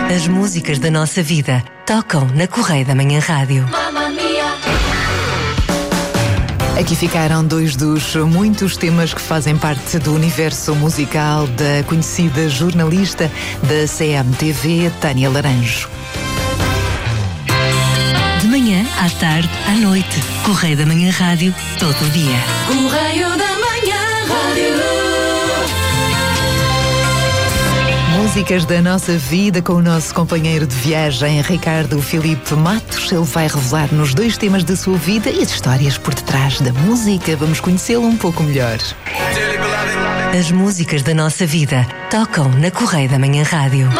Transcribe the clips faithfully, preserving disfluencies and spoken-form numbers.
As músicas da nossa vida tocam na Correia da Manhã Rádio. Aqui ficaram dois dos muitos temas que fazem parte do universo musical da conhecida jornalista da C M T V, Tânia Laranjo. De manhã, à tarde, à noite. Correia da Manhã Rádio, todo o dia. Correio da Manhã Rádio. Músicas da nossa vida com o nosso companheiro de viagem, Ricardo Filipe Matos. Ele vai revelar-nos dois temas da sua vida e as histórias por detrás da música. Vamos conhecê-lo um pouco melhor. As músicas da nossa vida tocam na Correia da Manhã Rádio.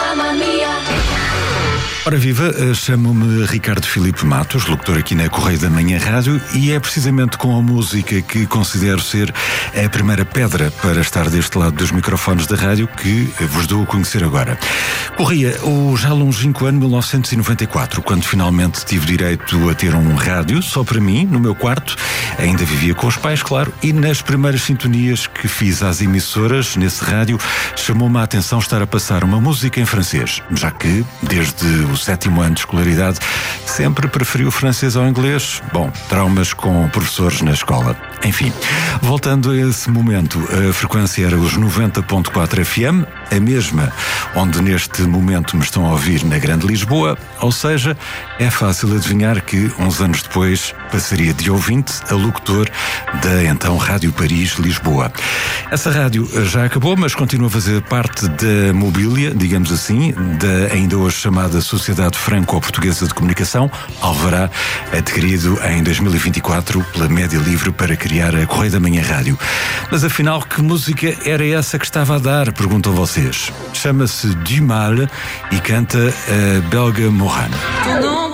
Ora viva, chamo-me Ricardo Filipe Matos, locutor aqui na Correia da Manhã Rádio, e é precisamente com a música que considero ser a primeira pedra para estar deste lado dos microfones da rádio que vos dou a conhecer agora. Corria o já longínquo ano mil novecentos e noventa e quatro, quando finalmente tive direito a ter um rádio só para mim, no meu quarto. Ainda vivia com os pais, claro, e nas primeiras sintonias que fiz às emissoras nesse rádio, chamou-me a atenção estar a passar uma música em francês, já que, desde o sétimo ano de escolaridade, sempre preferi o francês ao inglês. Bom, traumas com professores na escola. Enfim, voltando a esse momento, a frequência era os noventa ponto quatro F M, a mesma onde neste momento me estão a ouvir na Grande Lisboa, ou seja, é fácil adivinhar que, uns anos depois, passaria de ouvinte a locutor da então Rádio Paris Lisboa. Essa rádio já acabou, mas continua a fazer parte da mobília, digamos assim, da ainda hoje chamada Sociedade Franco-Portuguesa de Comunicação, Alvará, adquirido em dois mil e vinte e quatro pela Média Livre para criar a Correia da Manhã Rádio. Mas afinal, que música era essa que estava a dar? Perguntam vocês. Chama-se Du Mal e canta a belga Moran.